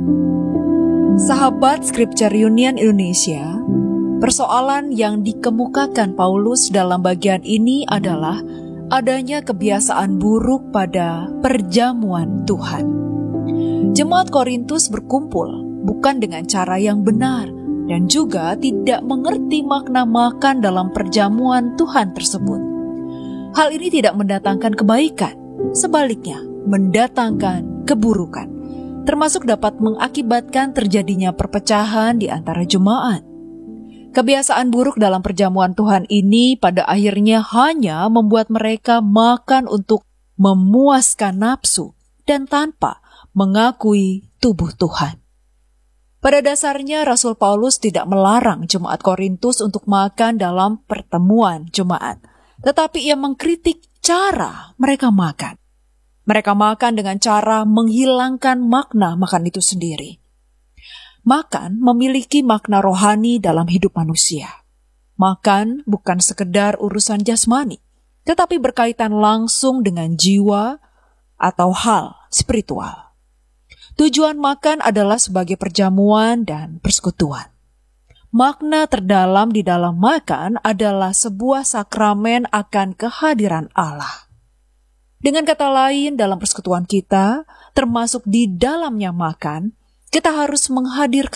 Sahabat Scripture Union Indonesia, persoalan yang dikemukakan Paulus dalam bagian ini adalah adanya kebiasaan buruk pada perjamuan Tuhan. Jemaat Korintus berkumpul bukan dengan cara yang benar dan juga tidak mengerti makna makan dalam perjamuan Tuhan tersebut. Hal ini tidak mendatangkan kebaikan, sebaliknya mendatangkan keburukan, termasuk dapat mengakibatkan terjadinya perpecahan di antara jemaat. Kebiasaan buruk dalam perjamuan Tuhan ini pada akhirnya hanya membuat mereka makan untuk memuaskan nafsu dan tanpa mengakui tubuh Tuhan. Pada dasarnya Rasul Paulus tidak melarang jemaat Korintus untuk makan dalam pertemuan jemaat, tetapi ia mengkritik cara mereka makan. Mereka makan dengan cara menghilangkan makna makan itu sendiri. Makan memiliki makna rohani dalam hidup manusia. Makan bukan sekedar urusan jasmani, tetapi berkaitan langsung dengan jiwa atau hal spiritual. Tujuan makan adalah sebagai perjamuan dan persekutuan. Makna terdalam di dalam makan adalah sebuah sakramen akan kehadiran Allah. Dengan kata lain, dalam persekutuan kita, termasuk di dalamnya makan, kita harus menghadirkan